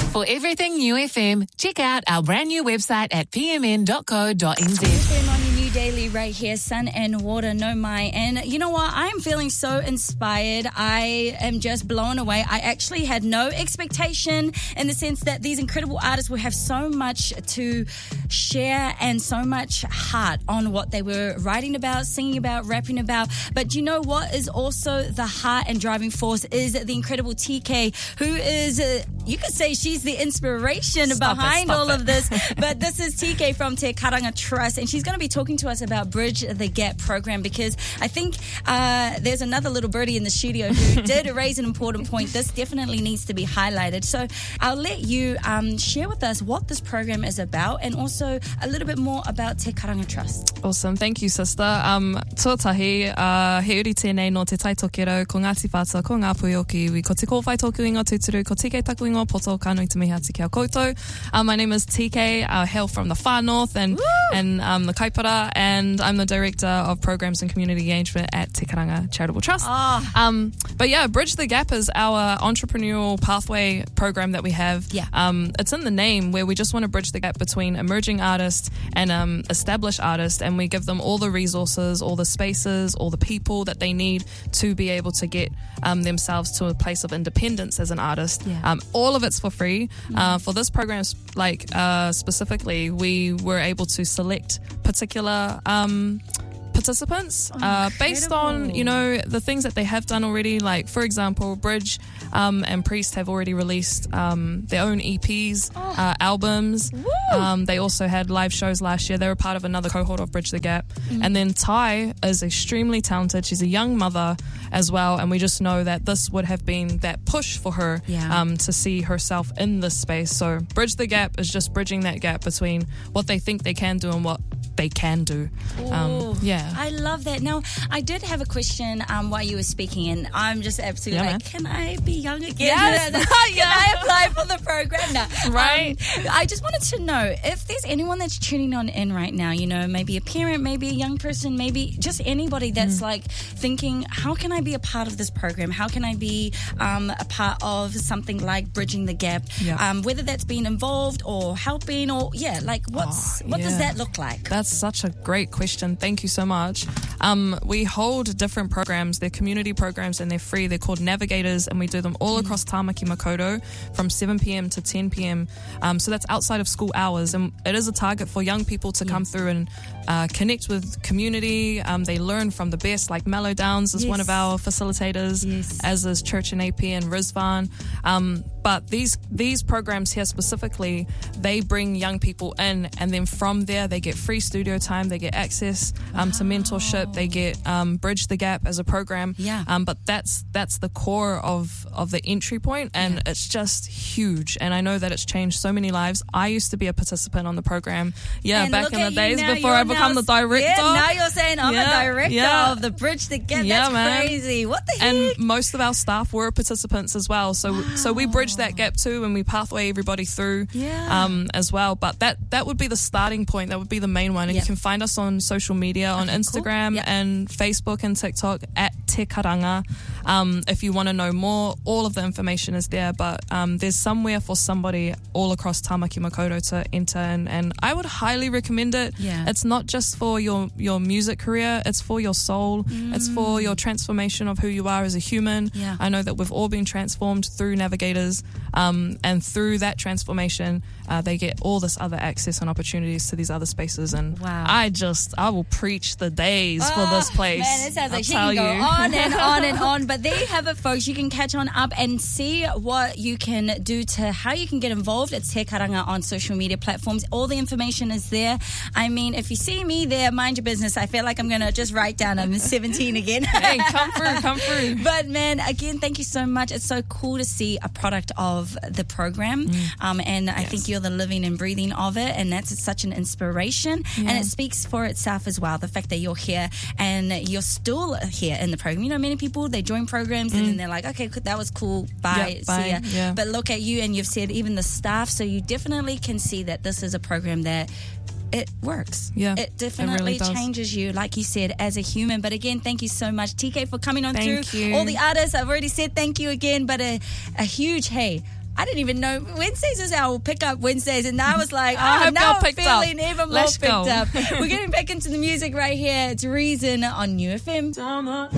For everything New FM, check out our brand new website at pmn.co.nz. FM on your new daily right here, Sun and Water, No Mai. And you know what? I'm feeling so inspired. I am just blown away. I actually had no expectation in the sense that these incredible artists will have so much to share and so much heart on what they were writing about, singing about, rapping about. But you know what is also the heart and driving force is the incredible TK, who is, you could say she's the inspiration behind all of this. But this is TK from Te Karanga Trust, and she's going to be talking to us about Bridge the Gap program, because I think there's another little birdie in the studio who did raise an important point. This definitely needs to be highlighted. So I'll let you share with us what this program is about and also a little bit more about Te Karanga Trust. Awesome. Thank you, sister. Tuatahi, he uri tēnei no te taitokero, ko Ngāti Whātua, ko Ngā Puyoki iwi, ko te kōwhai tōku ingo tūturu, ko tike taku ingo poto, ka nui te mihi ati kia koutou. My name is TK. I hail from the far north and the Kaipara, and I'm the Director of Programs and Community Engagement at Te Karanga Charitable Trust. But yeah, Bridge the Gap is our entrepreneurial pathway program that we have. Yeah. It's in the name, where we just want to bridge the gap between emerging artists and established artists, and we give them all the resources, all the spaces, all the people that they need to be able to get themselves to a place of independence as an artist. Yeah. All of it's for free. For this program, specifically, we were able to select particular participants based on the things that they have done already. Like, for example, Bridge and Priest have already released their own EPs, albums. They also had live shows last year. They were part of another cohort of Bridge the Gap. And then Tai is extremely talented. She's a young mother as well, and we just know that this would have been that push for her to see herself in this space. So Bridge the Gap is just bridging that gap between what they think they can do and what they can do. I love that. Now, I did have a question while you were speaking, and I'm just absolutely can I be young again? Yes. Can I apply for the program now? Right. I just wanted to know if there's anyone that's tuning on in right now, maybe a parent, maybe a young person, maybe just anybody that's like thinking, how can I be a part of this program? How can I be a part of something like Bridging the Gap? Whether that's being involved or helping or what does that look like? That's such a great question. Thank you so much. We hold different programs. They're community programs and they're free. They're called Navigators, and we do them all across Tāmaki Makaurau from 7 p.m. to 10 p.m. So that's outside of school hours, and it is a target for young people to come through and connect with community. They learn from the best, like Mellow Downs is one of our facilitators, as is Church and AP and Rizvan. But these programs here specifically, they bring young people in, and then from there they get free studio time, they get access to mentorship, they get Bridge the Gap as a program. But that's the core of the entry point, and it's just huge. And I know that it's changed so many lives. I used to be a participant on the program, back in the days before I become the director. Now you're saying I'm a director of the Bridge the Gap. That's crazy. What the heck? And most of our staff were participants as well. So we bridge that gap too, and we pathway everybody through as well. But that would be the starting point. That would be the main one. And you can find us on social media, on Instagram and Facebook and TikTok at Te Karanga. If you want to know more, all of the information is there. But there's somewhere for somebody all across Tāmaki Makaurau to enter, and I would highly recommend it. It's not just for your music career, it's for your soul. It's for your transformation of who you are as a human. I know that we've all been transformed through Navigators, and through that transformation they get all this other access and opportunities to these other spaces. And I will preach the days for this place. Man, it sounds like she can go on and on and on. But there you have it, folks. You can catch on up and see what you can do to how you can get involved. It's Te Karanga on social media platforms. All the information is there. I mean, if you see me there, mind your business. I feel like I'm going to just write down I'm 17 again. Hey, come through. But man, again, thank you so much. It's so cool to see a product of the program. And I think you're the living and breathing of it, and that's such an inspiration. And it speaks for itself as well, the fact that you're here and you're still here in the program. Many people, they join programs and then they're like, okay, that was cool, bye, see ya. But look at you, and you've said even the staff, so you definitely can see that this is a program that it works. It definitely changes you, like you said, as a human. But again, thank you so much, TK, for coming on through. You. All the artists, I've already said thank you again, but a huge I didn't even know Wednesdays is our pick-up Wednesdays, and I was like, I hope now y'all I'm picked up. feeling even more Let's picked go. up. We're getting back into the music right here. It's Reason on New FM.